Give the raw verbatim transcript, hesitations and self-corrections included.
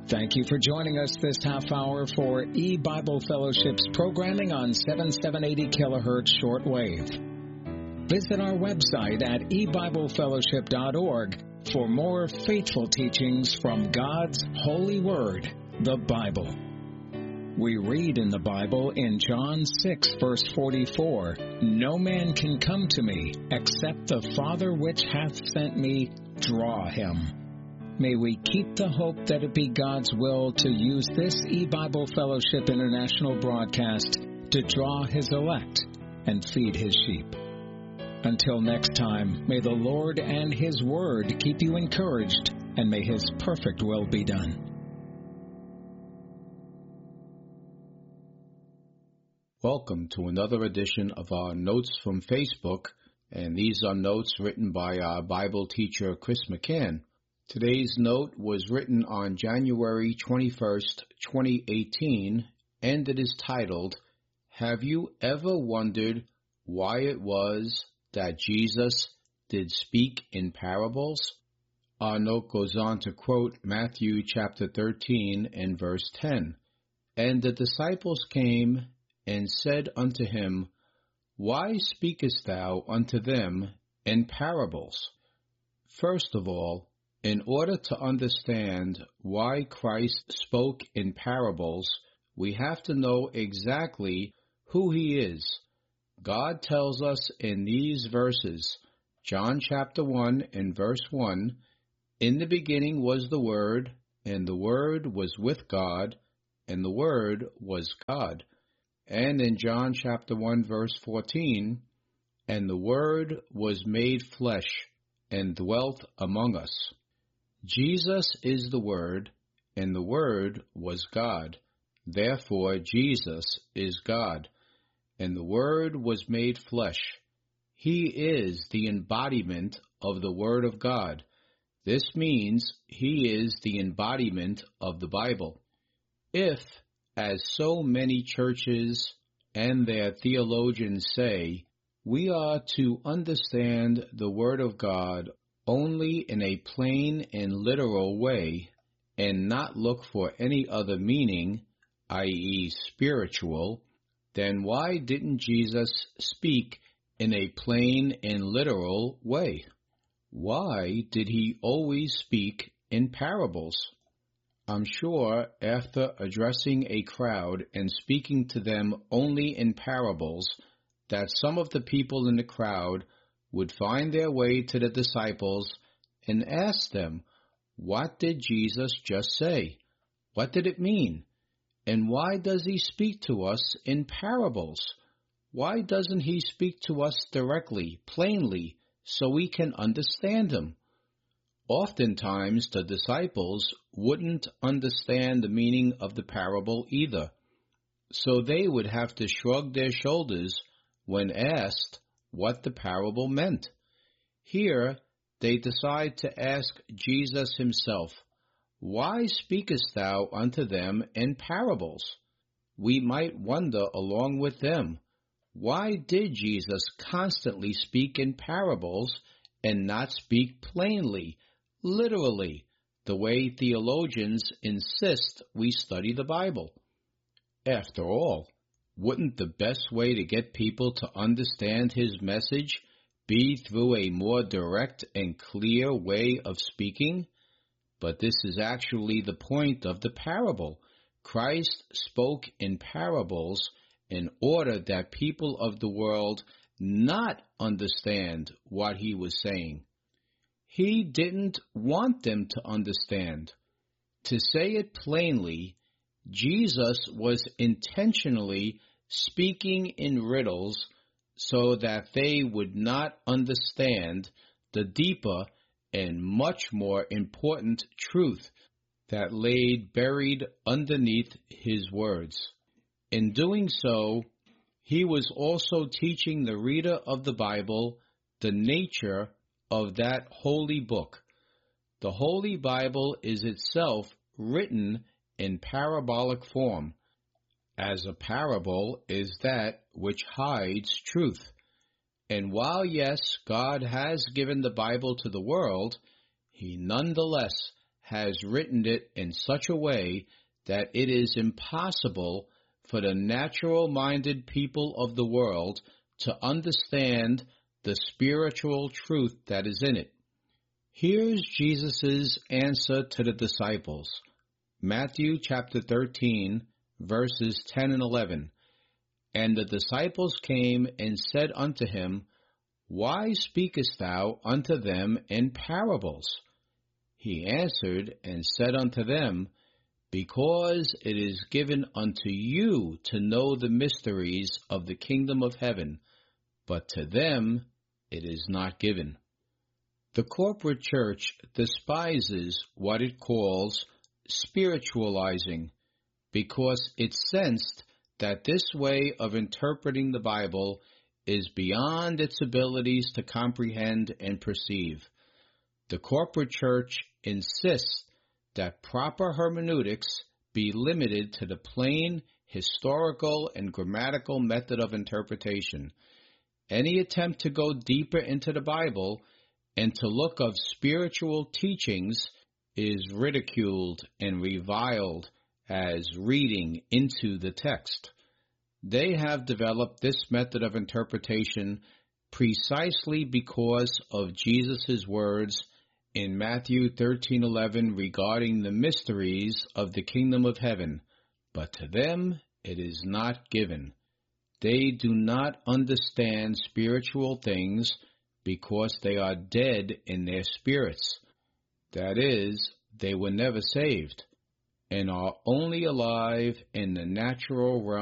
Thank you for joining us this half hour for E-Bible Fellowship's programming on seventy-seven eighty kilohertz shortwave. Visit our website at e bible fellowship dot org for more faithful teachings from God's holy word, the Bible. We read in the Bible in John six, verse forty-four, "No man can come to me except the Father which hath sent me draw him." May we keep the hope that it be God's will to use this E-Bible Fellowship International broadcast to draw His elect and feed His sheep. Until next time, may the Lord and His Word keep you encouraged, and may His perfect will be done. Welcome to another edition of our Notes from Facebook, and these are notes written by our Bible teacher, Chris McCann. Today's note was written on January twenty-first, twenty eighteen, and it is titled, "Have you ever wondered why it was that Jesus did speak in parables?" Our note goes on to quote Matthew chapter thirteen and verse ten. "And the disciples came and said unto him, Why speakest thou unto them in parables?" First of all, in order to understand why Christ spoke in parables, we have to know exactly who He is. God tells us in these verses, John chapter one and verse one, "In the beginning was the Word, and the Word was with God, and the Word was God." And in John chapter one verse fourteen, "And the Word was made flesh, and dwelt among us." Jesus is the Word, and the Word was God. Therefore, Jesus is God, and the Word was made flesh. He is the embodiment of the Word of God. This means He is the embodiment of the Bible. If, as so many churches and their theologians say, we are to understand the Word of God only in a plain and literal way, and not look for any other meaning, that is spiritual, then why didn't Jesus speak in a plain and literal way? Why did He always speak in parables? I'm sure after addressing a crowd and speaking to them only in parables, that some of the people in the crowd would find their way to the disciples and ask them, what did Jesus just say? What did it mean? And why does He speak to us in parables? Why doesn't He speak to us directly, plainly, so we can understand Him? Oftentimes, the disciples wouldn't understand the meaning of the parable either, so they would have to shrug their shoulders when asked what the parable meant. Here, they decide to ask Jesus Himself, "Why speakest thou unto them in parables?" We might wonder along with them, why did Jesus constantly speak in parables and not speak plainly, literally, the way theologians insist we study the Bible? After all, wouldn't the best way to get people to understand His message be through a more direct and clear way of speaking? But this is actually the point of the parable. Christ spoke in parables in order that people of the world not understand what He was saying. He didn't want them to understand. To say it plainly, Jesus was intentionally speaking in riddles so that they would not understand the deeper and much more important truth that laid buried underneath His words. In doing so, He was also teaching the reader of the Bible the nature of that holy book. The Holy Bible is itself written in parabolic form, as a parable is that which hides truth. And while, yes, God has given the Bible to the world, He nonetheless has written it in such a way that it is impossible for the natural-minded people of the world to understand the spiritual truth that is in it. Here's Jesus' answer to the disciples. Matthew chapter thirteen, verses ten and eleven. And the disciples came and said unto him, Why speakest thou unto them in parables? He answered and said unto them, Because it is given unto you to know the mysteries of the kingdom of heaven, but to them it is not given. The corporate church despises what it calls spiritualizing, because it sensed that this way of interpreting the Bible is beyond its abilities to comprehend and perceive. The corporate church insists that proper hermeneutics be limited to the plain historical and grammatical method of interpretation. Any attempt to go deeper into the Bible and to look of spiritual teachings is ridiculed and reviled as reading into the text. They have developed this method of interpretation precisely because of Jesus' words in Matthew thirteen eleven regarding the mysteries of the kingdom of heaven, but to them it is not given. They do not understand spiritual things because they are dead in their spirits. That is, they were never saved and are only alive in the natural realm